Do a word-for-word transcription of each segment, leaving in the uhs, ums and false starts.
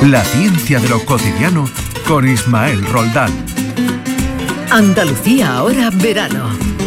La ciencia de lo cotidiano con Ismael Roldán. Andalucía ahora verano.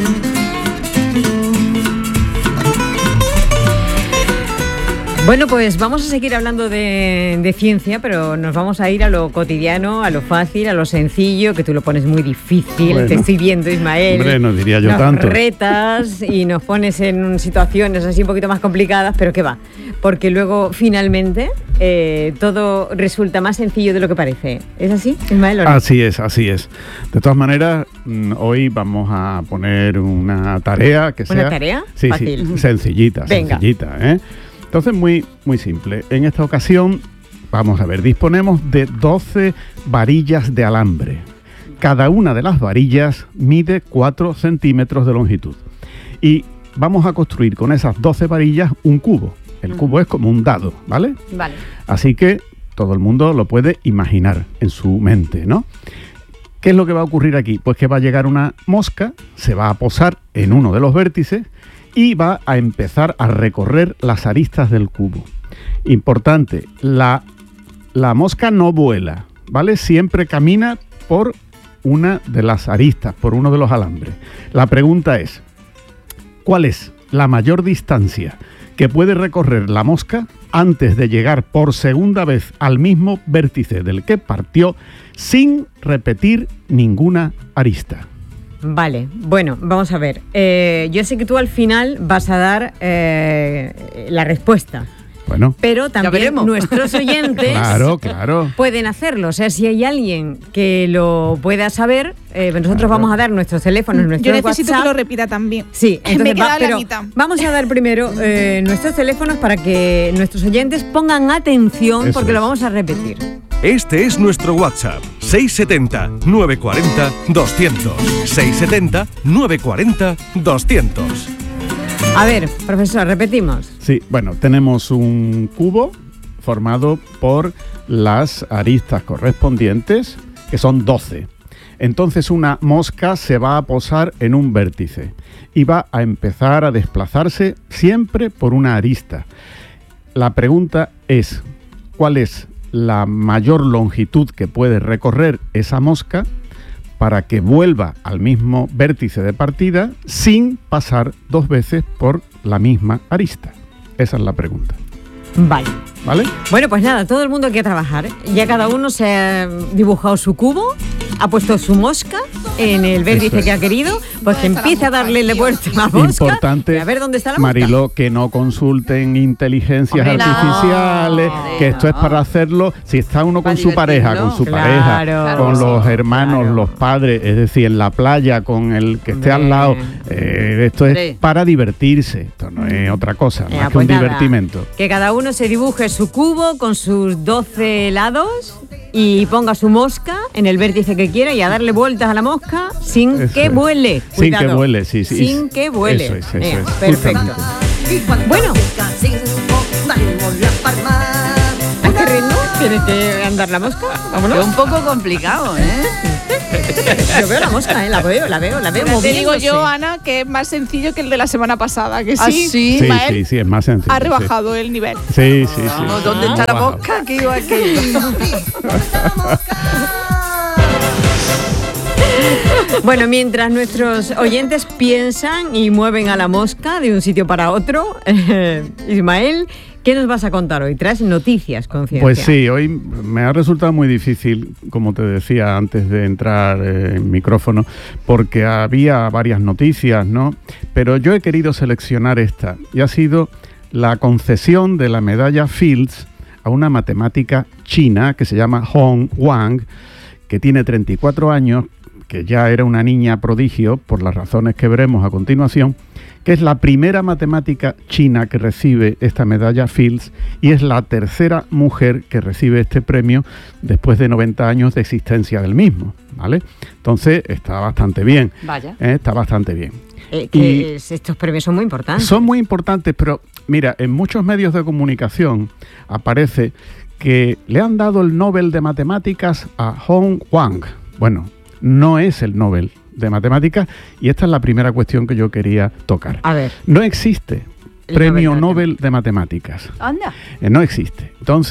Bueno, pues vamos a seguir hablando de, de ciencia, pero nos vamos a ir a lo cotidiano, a lo fácil, a lo sencillo, que tú lo pones muy difícil. Bueno, te estoy viendo, Ismael. Hombre, no diría yo nos tanto. Nos retas y nos pones en situaciones así un poquito más complicadas, pero ¿qué va? Porque luego, finalmente, eh, todo resulta más sencillo de lo que parece. ¿Es así, Ismael? ¿O no? Así es, así es. De todas maneras, hoy vamos a poner una tarea que sea... ¿Una tarea? Sí, Fácil. sí, sencillita, Venga. sencillita, ¿eh? Entonces, muy, muy simple. En esta ocasión, vamos a ver, disponemos de doce varillas de alambre. Cada una de las varillas mide cuatro centímetros de longitud. Y vamos a construir con esas doce varillas un cubo. El cubo es como un dado, ¿vale? Vale. Así que todo el mundo lo puede imaginar en su mente, ¿no? ¿Qué es lo que va a ocurrir aquí? Pues que va a llegar una mosca, se va a posar en uno de los vértices y va a empezar a recorrer las aristas del cubo. Importante, la, la mosca no vuela, ¿vale? Siempre camina por una de las aristas, por uno de los alambres. La pregunta es, ¿cuál es la mayor distancia que puede recorrer la mosca antes de llegar por segunda vez al mismo vértice del que partió sin repetir ninguna arista? Vale, bueno, vamos a ver. Eh, yo sé que tú al final vas a dar eh, la respuesta. Bueno, pero también nuestros oyentes claro, claro. pueden hacerlo. O sea, si hay alguien que lo pueda saber, eh, nosotros claro. vamos a dar nuestros teléfonos, nuestro Yo necesito WhatsApp. que lo repita también. Sí, entonces me queda va, la pero mitad. Vamos a dar primero eh, nuestros teléfonos para que nuestros oyentes pongan atención, Eso porque es. lo vamos a repetir. Este es nuestro WhatsApp, seis siete cero, nueve cuatro cero, doscientos. seis siete cero, nueve cuatro cero, doscientos. A ver, profesor, repetimos. Sí, bueno, tenemos un cubo formado por las aristas correspondientes, que son doce. Entonces una mosca se va a posar en un vértice y va a empezar a desplazarse siempre por una arista. La pregunta es, ¿cuál es la mayor longitud que puede recorrer esa mosca para que vuelva al mismo vértice de partida sin pasar dos veces por la misma arista? Esa es la pregunta. Vale. ¿Vale? Bueno, pues nada, todo el mundo aquí a trabajar. Ya cada uno se ha dibujado su cubo, ha puesto su mosca en el vértice es. que ha querido, pues que empiece a darle la vuelta a la mosca. Importante, y a ver dónde está la mosca. Mariló, que no consulten inteligencias Hombre, no. artificiales, Hombre, que esto no. es para hacerlo si está uno con Para su pareja, divertirlo. con su Claro, pareja, con claro, los sí, hermanos, claro. los padres, es decir, en la playa, con el que esté Hombre. al lado. Eh, esto es Hombre. para divertirse, esto no es otra cosa, Eh, más que pues un nada, divertimento. Que cada uno se dibuje su cubo con sus doce lados y ponga su mosca en el vértice que quiera y a darle vueltas a la mosca sin Eso que es. vuele. Sin que Cuidado. vuele, sí, sí. Sin que vuele. Eso es, eso Eh, es, perfecto. justamente. Bueno. ¿A qué ritmo tiene que andar la mosca? Es Vámonos. un poco complicado, ¿eh? Yo veo la mosca, ¿eh? la veo, la veo, la veo Te digo moviéndose. yo, Ana, que es más sencillo que el de la semana pasada, que ¿Ah, sí, sí? Sí, Ismael sí, sí, es más sencillo. ha sí. rebajado el nivel. Sí, sí, sí. Vamos, sí. ¿dónde está la Ha bajado. mosca? Que iba aquello. Bueno, mientras nuestros oyentes piensan y mueven a la mosca de un sitio para otro, eh, Ismael, ¿qué nos vas a contar hoy? Traes noticias con ciencia. Pues sí, hoy me ha resultado muy difícil, como te decía antes de entrar eh, en micrófono, porque había varias noticias, ¿no? Pero yo he querido seleccionar esta, y ha sido la concesión de la medalla Fields a una matemática china que se llama Hong Wang, que tiene treinta y cuatro años, que ya era una niña prodigio, por las razones que veremos a continuación, que es la primera matemática china que recibe esta medalla Fields y es la tercera mujer que recibe este premio después de noventa años de existencia del mismo, ¿vale? Entonces está bastante bien, Vaya. ¿eh? Está bastante bien. Eh, que y- es- estos premios son muy importantes. Son muy importantes, pero mira, en muchos medios de comunicación aparece que le han dado el Nobel de Matemáticas a Hong Wang. Bueno, no es el Nobel de Matemáticas y esta es la primera cuestión que yo quería tocar. A ver, No existe El premio Nobel de Nobel de Matemáticas. Anda. Eh, no existe. Entonces,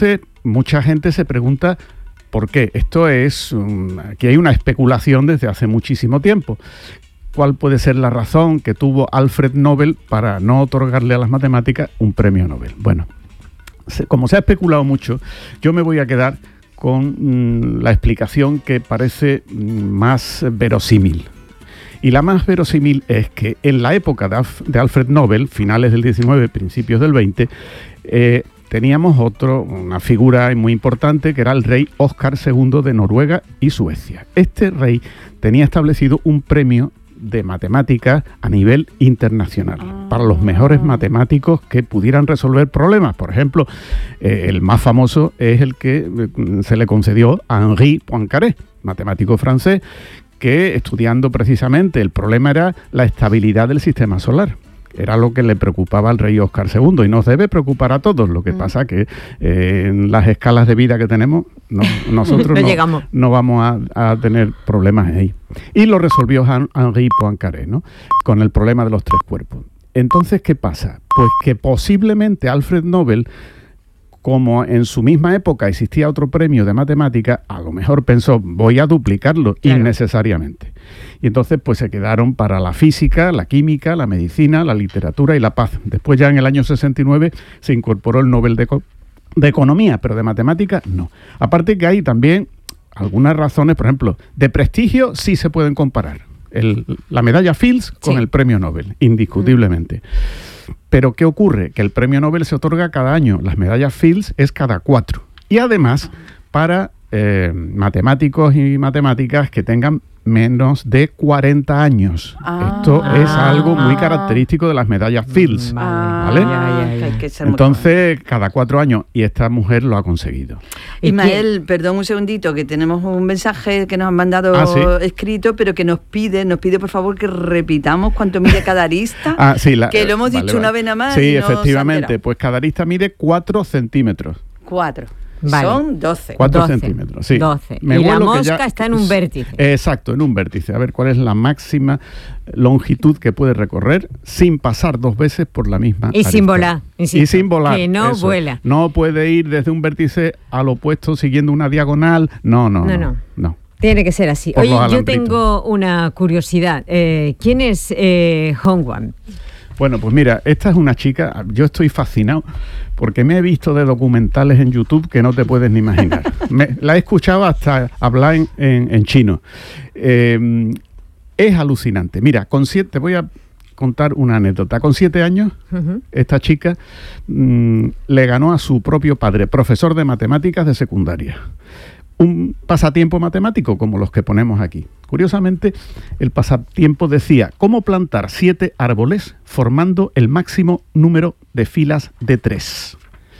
mucha gente se pregunta por qué. Esto es, um, aquí hay una especulación desde hace muchísimo tiempo. ¿Cuál puede ser la razón que tuvo Alfred Nobel para no otorgarle a las matemáticas un premio Nobel? Bueno, se, como se ha especulado mucho, yo me voy a quedar con mmm, la explicación que parece mmm, más verosímil. Y la más verosímil es que en la época de, Alf- de Alfred Nobel, finales del diecinueve, principios del veinte, eh, teníamos otro, una figura muy importante, que era el rey Óscar segundo de Noruega y Suecia. Este rey tenía establecido un premio de matemáticas a nivel internacional ah. para los mejores matemáticos que pudieran resolver problemas. Por ejemplo, eh, el más famoso es el que eh, se le concedió a Henri Poincaré, matemático francés, que estudiando precisamente el problema era la estabilidad del sistema solar. Era lo que le preocupaba al rey Óscar segundo y nos debe preocupar a todos. Lo que mm. pasa que eh, en las escalas de vida que tenemos, no, nosotros no, no, no vamos a, a tener problemas ahí. Y lo resolvió Henri Poincaré, ¿no? Con el problema de los tres cuerpos. Entonces, ¿qué pasa? Pues que posiblemente Alfred Nobel, como en su misma época existía otro premio de matemática, a lo mejor pensó, voy a duplicarlo claro. innecesariamente. Y entonces pues se quedaron para la física, la química, la medicina, la literatura y la paz. Después ya en el año sesenta y nueve se incorporó el Nobel de, de Economía, pero de matemática no. Aparte que hay también algunas razones, por ejemplo, de prestigio sí se pueden comparar. El, la medalla Fields con sí. el premio Nobel, indiscutiblemente. Mm. Pero ¿qué ocurre? Que el premio Nobel se otorga cada año, las medallas Fields es cada cuatro. Y además, para eh, matemáticos y matemáticas que tengan menos de cuarenta años. Ah, Esto es algo muy característico de las medallas Fields. Ah, ¿vale? Ya, ya, ya. Que Entonces, cada cuatro años, y esta mujer lo ha conseguido. Ismael, perdón un segundito, que tenemos un mensaje que nos han mandado ah, ¿sí? escrito, pero que nos pide, nos pide por favor que repitamos cuánto mide cada arista. ah, sí, la, que lo hemos vale, dicho vale. una vez nada más. Sí, efectivamente, pues cada arista mide cuatro centímetros. Cuatro. Vale. Son doce. cuatro centímetros, sí. doce. Me y la mosca ya, está en un vértice. Exacto, en un vértice. A ver cuál es la máxima longitud que puede recorrer sin pasar dos veces por la misma Y arista. sin volar. Insisto, y sin volar. Que no eso. vuela. No puede ir desde un vértice al opuesto siguiendo una diagonal. No, no, no. no, no. no. Tiene que ser así. Por Oye, yo tengo una curiosidad. Eh, ¿Quién es eh, Hong-Wan? Bueno, pues mira, esta es una chica, yo estoy fascinado porque me he visto de documentales en YouTube que no te puedes ni imaginar. me, la he escuchado hasta hablar en, en, en chino. Eh, es alucinante. Mira, con siete, te voy a contar una anécdota. Con siete años, uh-huh. esta chica mmm, le ganó a su propio padre, profesor de matemáticas de secundaria. Un pasatiempo matemático como los que ponemos aquí. Curiosamente, el pasatiempo decía cómo plantar siete árboles formando el máximo número de filas de tres.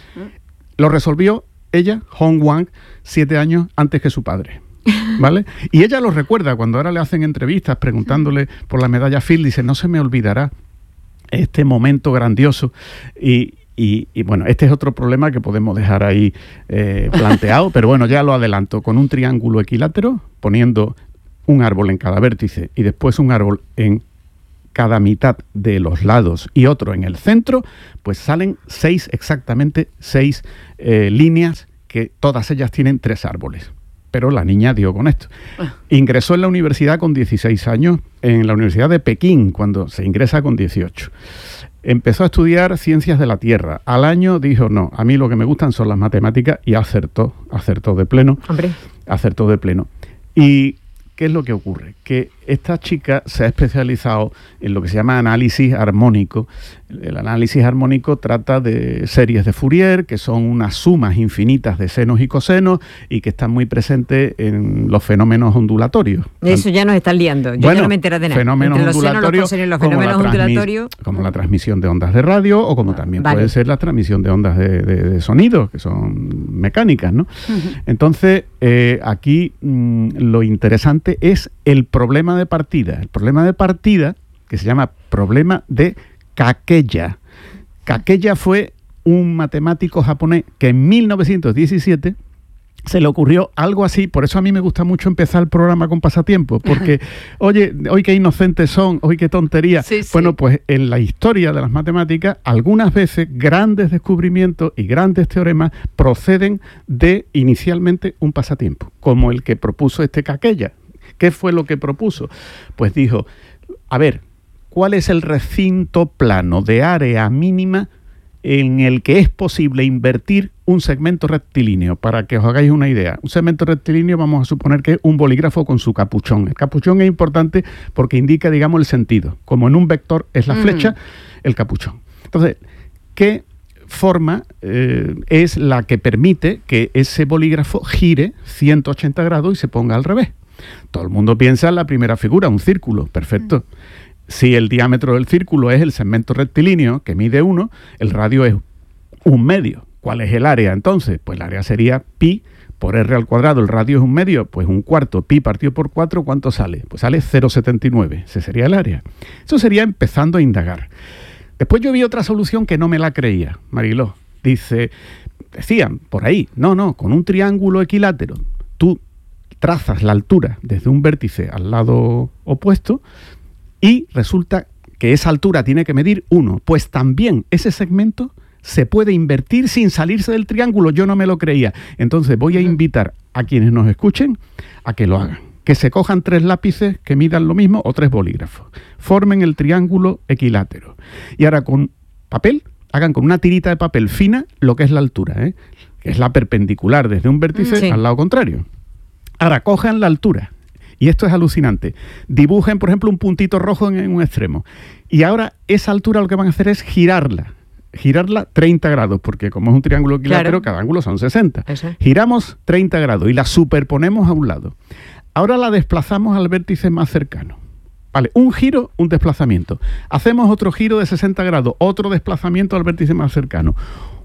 Lo resolvió ella, Hong-Wan, siete años antes que su padre. ¿Vale? Y ella lo recuerda cuando ahora le hacen entrevistas preguntándole por la medalla Fields, dice, no se me olvidará este momento grandioso. Y Y, y bueno, este es otro problema que podemos dejar ahí eh, planteado, pero bueno, ya lo adelanto, con un triángulo equilátero, poniendo un árbol en cada vértice y después un árbol en cada mitad de los lados y otro en el centro, pues salen seis, exactamente seis eh, líneas que todas ellas tienen tres árboles. Pero la niña dio con esto. Ingresó en la universidad con dieciséis años, en la Universidad de Pekín, cuando se ingresa con dieciocho. Empezó a estudiar ciencias de la Tierra. Al año dijo, no, a mí lo que me gustan son las matemáticas, y acertó, acertó de pleno. Hombre. Acertó de pleno. Y ¿qué es lo que ocurre? Que esta chica se ha especializado en lo que se llama análisis armónico. El análisis armónico trata de series de Fourier, que son unas sumas infinitas de senos y cosenos y que están muy presentes en los fenómenos ondulatorios. Eso ya nos están liando. Yo bueno, ya no me entero de nada. Fenómenos Entre los ondulatorios, senos, los, cosenos, los como, fenómenos la ondulatorios. como la transmisión de ondas de radio o como también vale. puede ser la transmisión de ondas de, de, de sonido, que son mecánicas, ¿no? Uh-huh. Entonces, eh, aquí mmm, lo interesante es el problema de partida. El problema de partida, que se llama problema de Kakeya. Kakeya fue un matemático japonés que en mil novecientos diecisiete se le ocurrió algo así. Por eso a mí me gusta mucho empezar el programa con pasatiempos, porque, oye, hoy qué inocentes son, hoy qué tontería. Sí, sí. Bueno, pues en la historia de las matemáticas, algunas veces grandes descubrimientos y grandes teoremas proceden de inicialmente un pasatiempo, como el que propuso este Kakella. ¿Qué fue lo que propuso? Pues dijo, a ver, ¿cuál es el recinto plano de área mínima en el que es posible invertir un segmento rectilíneo? Para que os hagáis una idea, un segmento rectilíneo vamos a suponer que es un bolígrafo con su capuchón. El capuchón es importante porque indica, digamos, el sentido. Como en un vector es la flecha, mm. el capuchón. Entonces, ¿qué forma eh, es la que permite que ese bolígrafo gire ciento ochenta grados y se ponga al revés? Todo el mundo piensa en la primera figura, un círculo, perfecto. Mm. Si el diámetro del círculo es el segmento rectilíneo, que mide uno, el radio es un medio. ¿Cuál es el área entonces? Pues el área sería pi por r al cuadrado. El radio es un medio, pues un cuarto. Pi partido por cuatro, ¿cuánto sale? Pues sale cero coma setenta y nueve. Ese sería el área. Eso sería empezando a indagar. Después yo vi otra solución que no me la creía, Mariló. Dice, decían por ahí, no, no, con un triángulo equilátero, tú trazas la altura desde un vértice al lado opuesto y resulta que esa altura tiene que medir uno. Pues también ese segmento se puede invertir sin salirse del triángulo. Yo no me lo creía. Entonces voy a invitar a quienes nos escuchen a que lo hagan. Que se cojan tres lápices que midan lo mismo o tres bolígrafos. Formen el triángulo equilátero. Y ahora con papel, hagan con una tirita de papel fina lo que es la altura, ¿eh? Que es la perpendicular desde un vértice sí. al lado contrario. Ahora cojan la altura. Y esto es alucinante. Dibujen, por ejemplo, un puntito rojo en, en un extremo. Y ahora esa altura lo que van a hacer es girarla. Girarla treinta grados, porque como es un triángulo equilátero, claro. cada ángulo son sesenta. Eso. Giramos treinta grados y la superponemos a un lado. Ahora la desplazamos al vértice más cercano. Vale, un giro, un desplazamiento. Hacemos otro giro de sesenta grados, otro desplazamiento al vértice más cercano.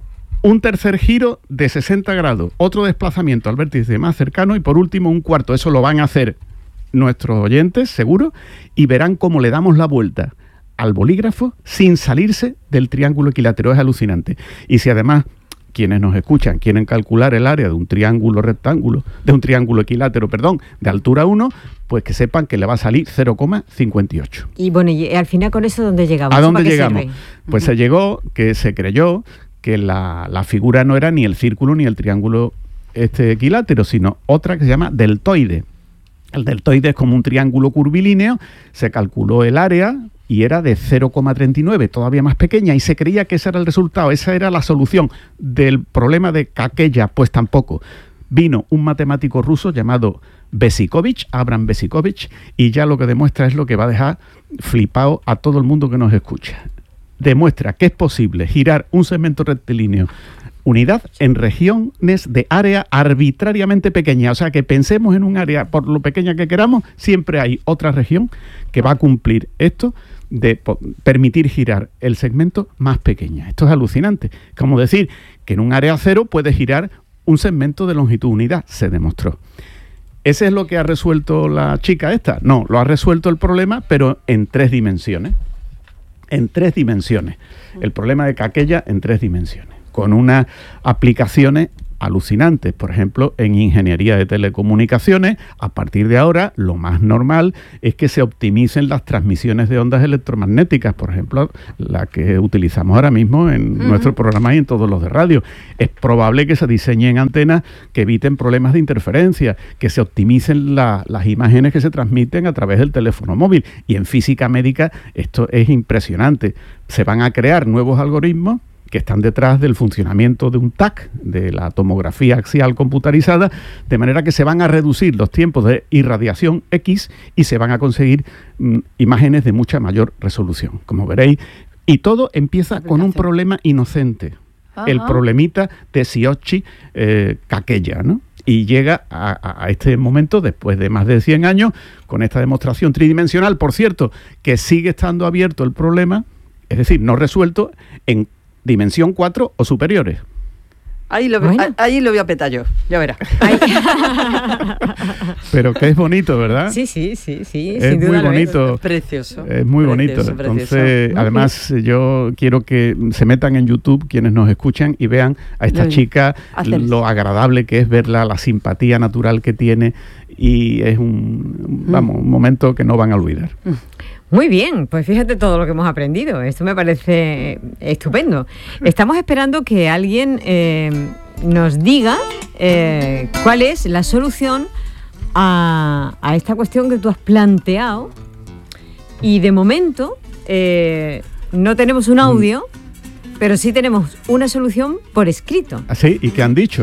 Un tercer giro de sesenta grados, otro desplazamiento al vértice más cercano y por último un cuarto. Eso lo van a hacer nuestros oyentes, seguro, y verán cómo le damos la vuelta al bolígrafo sin salirse del triángulo equilátero. Es alucinante. Y si además quienes nos escuchan quieren calcular el área de un triángulo rectángulo, de un triángulo equilátero, perdón, de altura uno, pues que sepan que le va a salir cero coma cincuenta y ocho. Y bueno, y al final con eso, ¿dónde llegamos? ¿A dónde llegamos? Pues uh-huh. se llegó, que se creyó que la, la figura no era ni el círculo ni el triángulo este equilátero, sino otra que se llama deltoide. El deltoide es como un triángulo curvilíneo, se calculó el área y era de cero coma treinta y nueve, todavía más pequeña, y se creía que ese era el resultado, esa era la solución del problema de Kakella. Pues tampoco. Vino un matemático ruso llamado Besicovich, Abram Besicovich, y ya lo que demuestra es lo que va a dejar flipado a todo el mundo que nos escucha. Demuestra que es posible girar un segmento rectilíneo unidad en regiones de área arbitrariamente pequeña. O sea, que pensemos en un área, por lo pequeña que queramos, siempre hay otra región que va a cumplir esto de po- permitir girar el segmento más pequeña. Esto es alucinante. Como decir que en un área cero puede girar un segmento de longitud unidad. Se demostró. ¿Ese es lo que ha resuelto la chica esta? No, lo ha resuelto el problema, pero en tres dimensiones. En tres dimensiones. El problema de Kakella en tres dimensiones. Con unas aplicaciones alucinantes. Por ejemplo, en ingeniería de telecomunicaciones, a partir de ahora, lo más normal es que se optimicen las transmisiones de ondas electromagnéticas, por ejemplo, la que utilizamos ahora mismo en uh-huh. nuestro programa y en todos los de radio. Es probable que se diseñen antenas que eviten problemas de interferencia, que se optimicen la, las imágenes que se transmiten a través del teléfono móvil. Y en física médica esto es impresionante. Se van a crear nuevos algoritmos que están detrás del funcionamiento de un T A C, de la tomografía axial computarizada, de manera que se van a reducir los tiempos de irradiación X y se van a conseguir mm, imágenes de mucha mayor resolución, como veréis. Y todo empieza con un problema inocente, Ajá. el problemita de Siochi eh, Kakella, ¿no? Y llega a, a este momento, después de más de cien años, con esta demostración tridimensional, por cierto, que sigue estando abierto el problema, es decir, no resuelto, en dimensión cuatro o superiores. Ahí lo, Bueno. ahí lo voy a petar yo, ya verás. Pero que es bonito, ¿verdad? Sí, sí, sí, sí. Es sin duda muy lo bonito. Precioso. Es muy bonito. Precioso, precioso. Entonces, Muy además, yo quiero que se metan en YouTube quienes nos escuchan y vean a esta Lo- chica hacer. lo agradable que es verla, la simpatía natural que tiene y es un, vamos, un momento que no van a olvidar. Muy bien, pues fíjate todo lo que hemos aprendido. Esto me parece estupendo. Estamos esperando que alguien eh, nos diga eh, cuál es la solución a, a esta cuestión que tú has planteado. Y de momento eh, no tenemos un audio, pero sí tenemos una solución por escrito. ¿Así? ¿Y qué han dicho?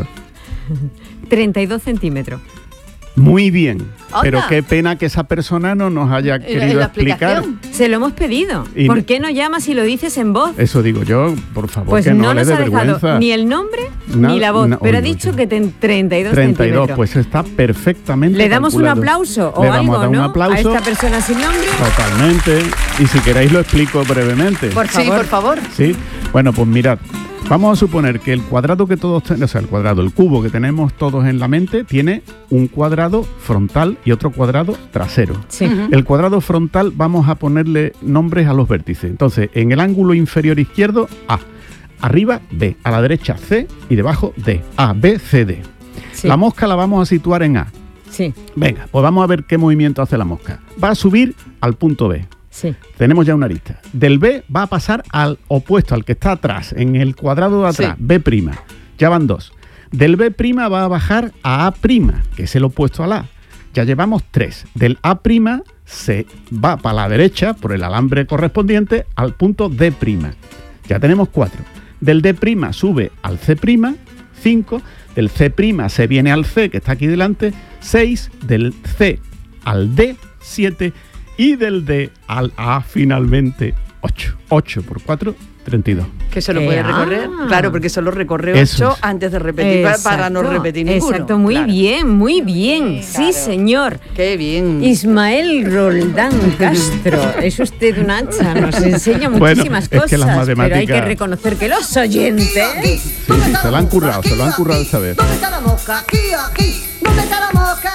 treinta y dos centímetros. Muy bien. Anda. Pero qué pena que esa persona no nos haya En la- querido en la explicar. explicación. Se lo hemos pedido. Y- ¿Por qué no llamas y lo dices en voz? Eso digo yo, por favor, Pues que no, no, le nos dé ha dejado vergüenza. ni el nombre Nada, ni la voz, na- pero oye, ha dicho oye. que ten treinta y dos treinta y dos, centímetros. pues está perfectamente Le damos un calculado. aplauso o Le vamos algo, a dar ¿no? un aplauso. A esta persona sin nombre. Totalmente. Y si queréis lo explico brevemente. Por Sí, favor. por favor. Sí. Bueno, pues mirad. Vamos a suponer que el cuadrado que todos tenemos, o sea, el cuadrado, el cubo que tenemos todos en la mente, tiene un cuadrado frontal y otro cuadrado trasero. Sí. Ujú. El cuadrado frontal vamos a ponerle nombres a los vértices. Entonces, en el ángulo inferior izquierdo, A. Arriba, B. A la derecha, C. Y debajo, D. A, B, C, D. Sí. La mosca la vamos a situar en A. Sí, Venga, pues vamos a ver qué movimiento hace la mosca. Va a subir al punto B. sí. Tenemos ya una arista. Del B va a pasar al opuesto, al que está atrás, en el cuadrado de atrás, Sí. B'. Ya van dos. Del B' va a bajar a A', que es el opuesto al A. Ya llevamos tres. Del A' se va para la derecha, por el alambre correspondiente, al punto D'. Ya tenemos cuatro. Del D' sube al C', cinco. Del C' se viene al C, que está aquí delante, seis. Del C al D, siete. Y del D al A finalmente, ocho. ocho por cuatro, treinta y dos. Que se lo Eh, puede recorrer. ah. Claro, porque solo recorre Eso ocho es. antes de repetir pa- para no Exacto, repetir ninguno. Exacto, muy Claro. bien, muy bien. Sí, Claro. señor. Qué bien. Ismael Roldán Castro, es usted un hacha, nos enseña Bueno, muchísimas es que cosas, las pero hay que matemáticas- reconocer que los oyentes... Sí, sí, se lo han currado, se lo han currado esta vez. ¿Dónde está la mosca? Aquí, aquí. ¿Dónde está la mosca?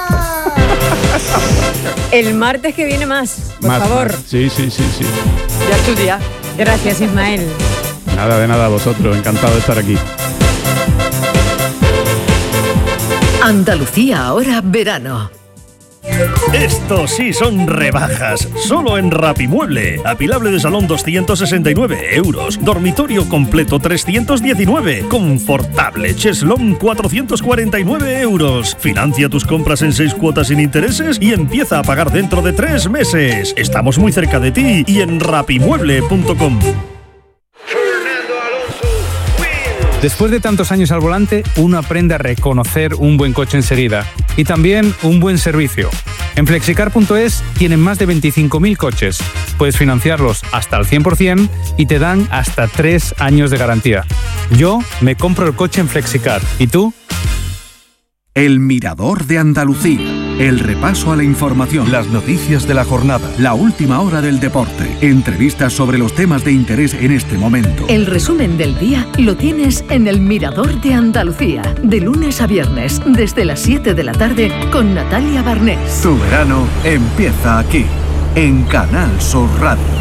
El martes que viene más, por Más, favor. más. Sí, sí, sí, sí. Ya es tu día. Gracias, Ismael. Nada de nada a vosotros, encantado de estar aquí. Andalucía ahora verano. Estos sí son rebajas. Solo en Rapimueble. Apilable de salón doscientos sesenta y nueve euros. Dormitorio completo trescientos diecinueve. Confortable cheslón cuatrocientos cuarenta y nueve euros. Financia tus compras en seis cuotas sin intereses y empieza a pagar dentro de tres meses. Estamos muy cerca de ti y en rapimueble punto com. Después de tantos años al volante, uno aprende a reconocer un buen coche enseguida y también un buen servicio. En flexicar punto es tienen más de veinticinco mil coches. Puedes financiarlos hasta el cien por ciento y te dan hasta tres años de garantía. Yo me compro el coche en Flexicar. ¿Y tú? El Mirador de Andalucía. El repaso a la información, las noticias de la jornada, la última hora del deporte, entrevistas sobre los temas de interés en este momento. El resumen del día lo tienes en El Mirador de Andalucía, de lunes a viernes, desde las siete de la tarde, con Natalia Barnés. Tu verano empieza aquí, en Canal Sur Radio.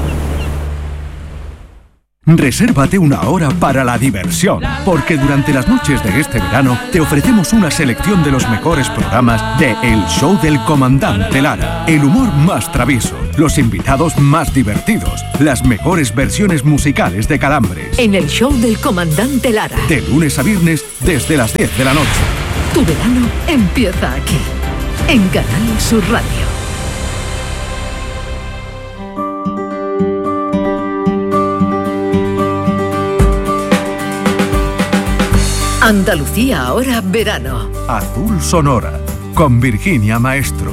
Resérvate una hora para la diversión, porque durante las noches de este verano te ofrecemos una selección de los mejores programas de El Show del Comandante Lara, el humor más travieso, los invitados más divertidos, las mejores versiones musicales de Calambres. En el show del Comandante Lara. De lunes a viernes desde las diez de la noche. Tu verano empieza aquí, en Canal Sur Radio. Andalucía ahora verano. Azul Sonora, con Virginia Maestro.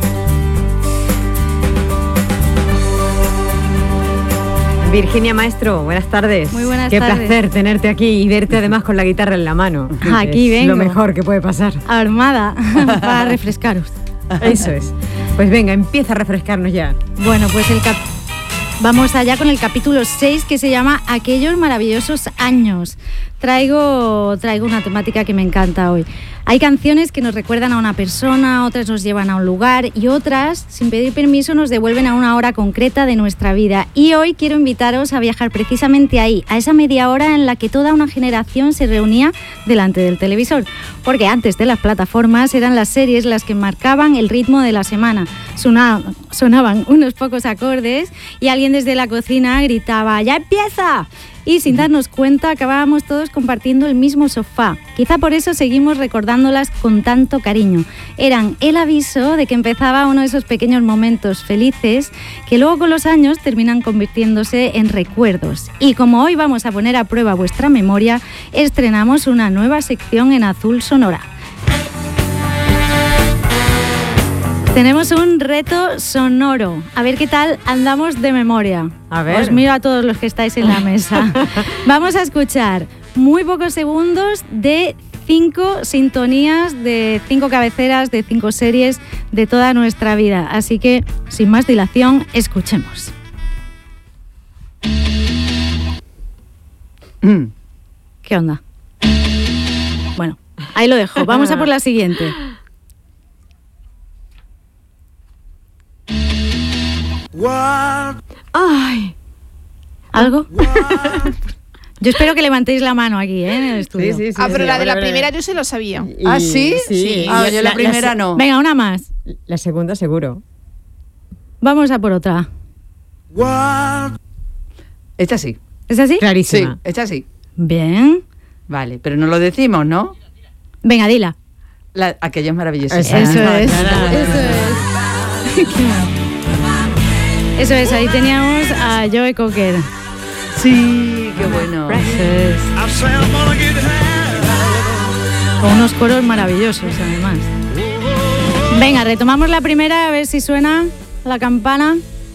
Virginia Maestro, buenas tardes. Muy buenas Qué tardes. placer tenerte aquí y verte además con la guitarra en la mano. Aquí Es vengo. lo mejor que puede pasar. Armada para refrescaros. Eso es. Pues venga, empieza a refrescarnos ya. Bueno, pues el cap vamos allá con el capítulo seis, que se llama Aquellos maravillosos años. traigo, traigo una temática que me encanta hoy. Hay canciones que nos recuerdan a una persona, otras nos llevan a un lugar y otras, sin pedir permiso, nos devuelven a una hora concreta de nuestra vida. Y hoy quiero invitaros a viajar precisamente ahí, a esa media hora en la que toda una generación se reunía delante del televisor. Porque antes de las plataformas eran las series las que marcaban el ritmo de la semana. Sonaban, sonaban unos pocos acordes y alguien desde la cocina gritaba ¡ya empieza! Y sin darnos cuenta acabábamos todos compartiendo el mismo sofá. Quizá por eso seguimos recordándolas con tanto cariño. Eran el aviso de que empezaba uno de esos pequeños momentos felices que luego con los años terminan convirtiéndose en recuerdos. Y como hoy vamos a poner a prueba vuestra memoria, estrenamos una nueva sección en Azul Sonora. Tenemos un reto sonoro. A ver qué tal andamos de memoria. A ver. Os miro a todos los que estáis en la mesa. Vamos a escuchar muy pocos segundos de cinco sintonías, de cinco cabeceras, de cinco series de toda nuestra vida. Así que, sin más dilación, escuchemos. ¿Qué onda? Bueno, ahí lo dejo. Vamos a por la siguiente. Ay. ¿Algo? Yo espero que levantéis la mano aquí, ¿eh? En el estudio. Sí, sí, sí, ah, pero sí, la a de ver, la a ver. primera yo se lo sabía. Y- ¿Ah, sí? Sí. Ah, yo la, La- primera la- no. Venga, una más. La segunda seguro. Vamos a por otra. Esta sí. ¿Es así? Sí, Clarísima. esta sí. Bien. Vale, pero no lo decimos, ¿no? Venga, dila. La, aquello es maravilloso. Eso Eso Ah, es. claro. Eso es. Eso es, ahí teníamos a Joe Cocker. Sí, qué bueno. Eso es. Con unos coros maravillosos, además. Venga, retomamos la primera, a ver si suena la campana.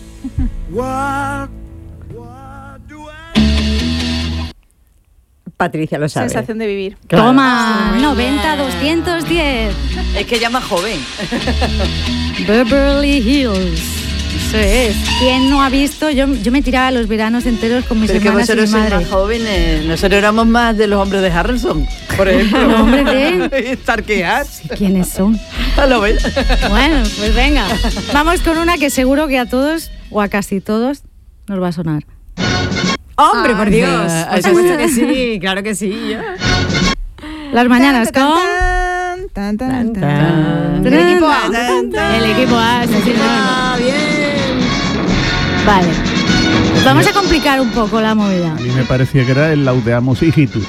Patricia lo sabe. Sensación de vivir. Claro. Toma, noventa doscientos diez. Es que ella es más joven. Beverly Hills. Eso es. ¿Quién no ha visto? Yo, yo me tiraba los veranos enteros con mis Pero es que hermanas y mi vosotros sois madre. más jóvenes. Nosotros éramos más de los hombres de Harrelson, por ejemplo. ¿Los hombres de? Starkeas. ¿Quiénes son? ¿Lo ves? Bueno, pues venga. Vamos con una que seguro que a todos, o a casi todos, nos va a sonar. ¡Hombre, por Dios! Ah, Por eso supuesto sí. que sí, claro que sí. Las mañanas con... Tan, tan, tan, tan. Tan. El equipo A. El equipo A, sí, señor. Ah, bien. Vale. Vamos a complicar un poco la movida. A mí me parecía que era el Laudeamos Hijitus.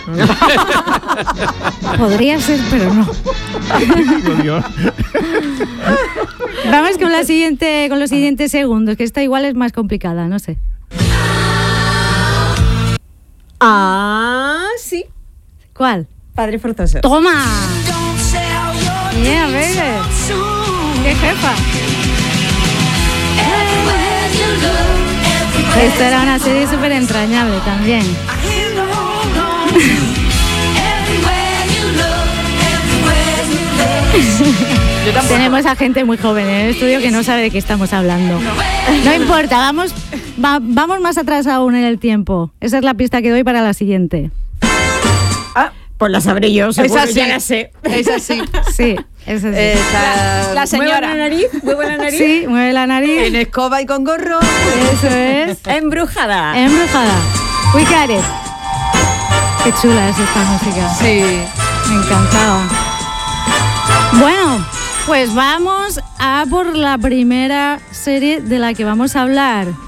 Podría ser, pero no. Digo, Dios. Vamos con la siguiente, con los siguientes segundos, que esta igual es más complicada, no sé. Ah, sí. ¿Cuál? Padre forzoso. ¡Toma! Yeah, baby. ¡Qué jefa! Esto era una serie súper entrañable también. Tenemos a gente muy joven en el estudio que no sabe de qué estamos hablando. No importa, vamos, va- vamos más atrás aún en el tiempo. Esa es la pista que doy para la siguiente. Pues la sabré yo, seguro, Esa sí. ya la sé. Es así. Sí, esa sí. Esa- La señora. Mueve la nariz, mueve la nariz. Sí, mueve la nariz. En escoba y con gorro. Eso es. Embrujada. Embrujada. We got it. Qué chula es esta música. Sí. Me encantaba. Bueno, pues vamos a por la primera serie de la que vamos a hablar.